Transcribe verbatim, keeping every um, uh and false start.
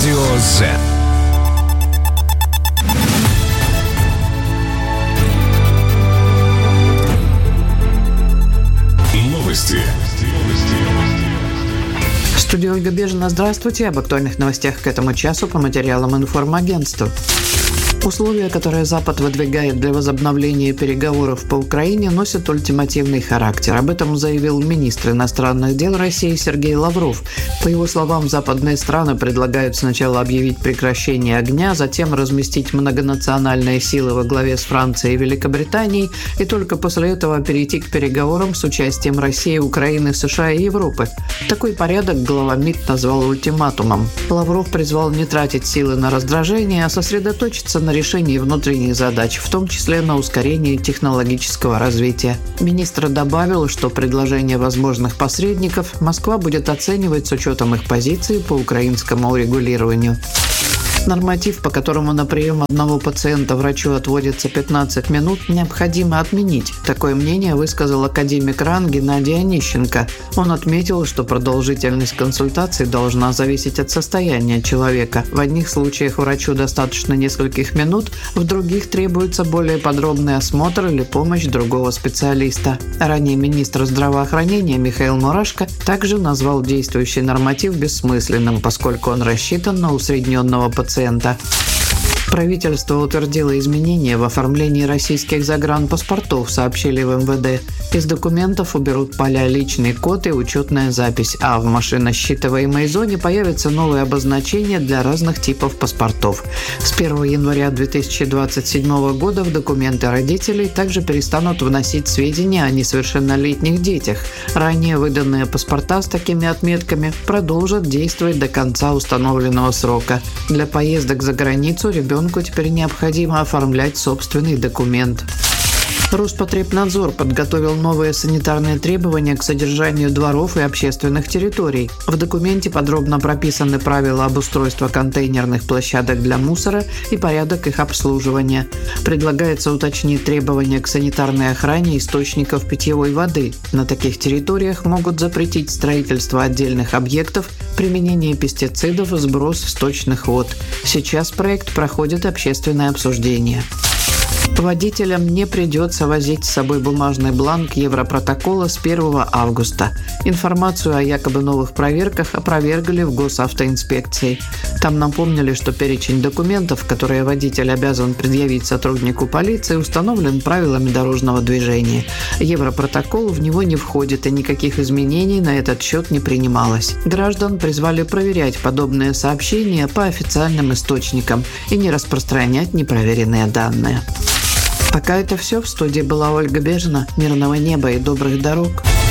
Радио Z. Новости. В студии Ольга Бежина. Здравствуйте. Об актуальных новостях к этому часу по материалам информагентства. Условия, которые Запад выдвигает для возобновления переговоров по Украине, носят ультимативный характер. Об этом заявил министр иностранных дел России Сергей Лавров. По его словам, западные страны предлагают сначала объявить прекращение огня, затем разместить многонациональные силы во главе с Францией и Великобританией, и только после этого перейти к переговорам с участием России, Украины, США и Европы. Такой порядок глава МИД назвал ультиматумом. Лавров призвал не тратить силы на раздражение, а сосредоточиться на решении внутренних задач, в том числе на ускорении технологического развития. Министр добавил, что предложения возможных посредников Москва будет оценивать с учетом их позиции по украинскому урегулированию. Норматив, по которому на прием одного пациента врачу отводится пятнадцать минут, необходимо отменить. Такое мнение высказал академик РАН Геннадий Онищенко. Он отметил, что продолжительность консультации должна зависеть от состояния человека. В одних случаях врачу достаточно нескольких минут, в других требуется более подробный осмотр или помощь другого специалиста. Ранее министр здравоохранения Михаил Мурашко также назвал действующий норматив бессмысленным, поскольку он рассчитан на усредненного пациента. Правительство утвердило изменения в оформлении российских загранпаспортов, сообщили в эм вэ дэ. Из документов уберут поля «Личный код» и «Учетная запись», а в машиносчитываемой зоне появятся новые обозначения для разных типов паспортов. С первого января две тысячи двадцать седьмого года в документы родителей также перестанут вносить сведения о несовершеннолетних детях. Ранее выданные паспорта с такими отметками продолжат действовать до конца установленного срока. Для поездок за границу ребенку теперь необходимо оформлять собственный документ. Роспотребнадзор подготовил новые санитарные требования к содержанию дворов и общественных территорий. В документе подробно прописаны правила обустройства контейнерных площадок для мусора и порядок их обслуживания. Предлагается уточнить требования к санитарной охране источников питьевой воды. На таких территориях могут запретить строительство отдельных объектов, применение пестицидов, сброс сточных вод. Сейчас проект проходит общественное обсуждение. Водителям не придется возить с собой бумажный бланк Европротокола с первого августа. Информацию о якобы новых проверках опровергли в госавтоинспекции. Там напомнили, что перечень документов, которые водитель обязан предъявить сотруднику полиции, установлен правилами дорожного движения. Европротокол в него не входит, и никаких изменений на этот счет не принималось. Граждан призвали проверять подобные сообщения по официальным источникам и не распространять непроверенные данные. Пока это все. В студии была Ольга Бежина. Мирного неба и добрых дорог.